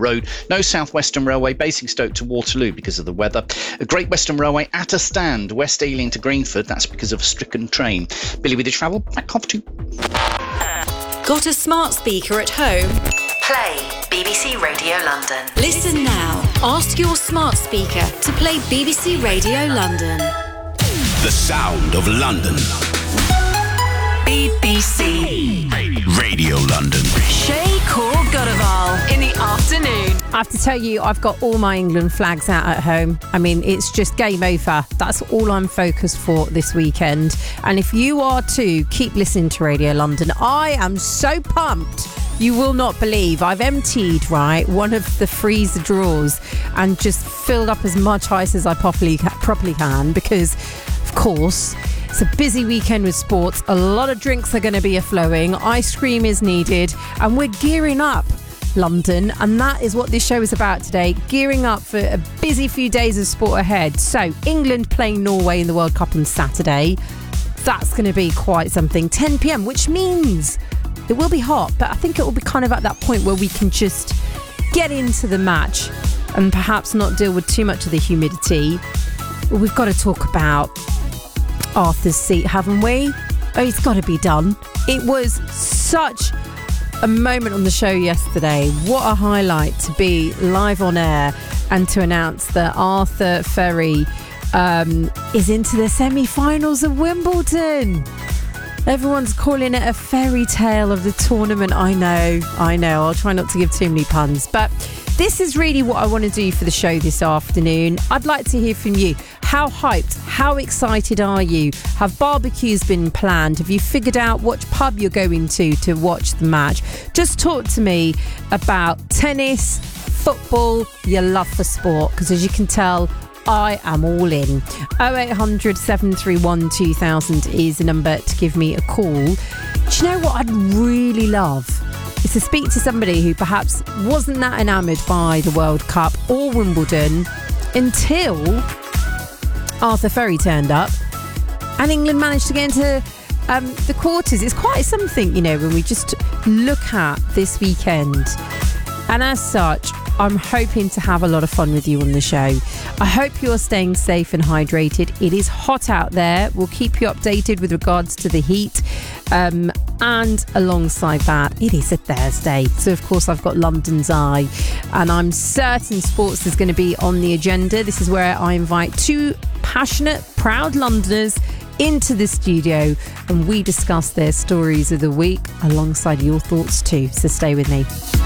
Road. No South Western Railway Basingstoke to Waterloo because of the weather. A Great Western Railway at a stand, West Ealing to Greenford. That's because of a stricken train. Billy with your travel, back off to. Got a smart speaker at home? Play BBC Radio London. Listen now. Ask your smart speaker to play BBC Radio London. The sound of London. BBC Radio London. Shay Godaval in the afternoon. I have to tell you, I've got all my England flags out at home. I mean, it's just game over. That's all I'm focused for this weekend. And if you are too, keep listening to Radio London. I am so pumped. You will not believe I've emptied, one of the freezer drawers and just filled up as much ice as I properly can because, of course, it's a busy weekend with sports. A lot of drinks are going to be a-flowing. Ice cream is needed. And we're gearing up, London. And that is what this show is about today. Gearing up for a busy few days of sport ahead. So, England playing Norway in the World Cup on Saturday. That's going to be quite something. 10 p.m, which means it will be hot. But I think it will be kind of at that point where we can just get into the match and perhaps not deal with too much of the humidity. We've got to talk about Arthur's Seat, haven't we? Oh, it's got to be done. It was such a moment on the show yesterday. What a highlight to be live on air and to announce that Arthur Ferry is into the semi-finals of Wimbledon. Everyone's calling it a fairy tale of the tournament. I know. I'll try not to give too many puns, but this is really what I want to do for the show this afternoon. I'd like to hear from you. How hyped? How excited are you? Have barbecues been planned? Have you figured out which pub you're going to watch the match? Just talk to me about tennis, football, your love for sport, because as you can tell, I am all in. 0800 731 2000 is the number to give me a call. Do you know what I'd really love? Is to speak to somebody who perhaps wasn't that enamoured by the World Cup or Wimbledon until Arthur Ferry turned up and England managed to get into the quarters. It's quite something, when we just look at this weekend. And as such, I'm hoping to have a lot of fun with you on the show. I hope you're staying safe and hydrated. It is hot out there. We'll keep you updated with regards to the heat. And alongside that, it is a Thursday. So, of course, I've got London's Eye. And I'm certain sports is going to be on the agenda. This is where I invite two passionate, proud Londoners into the studio. And we discuss their stories of the week alongside your thoughts too. So stay with me.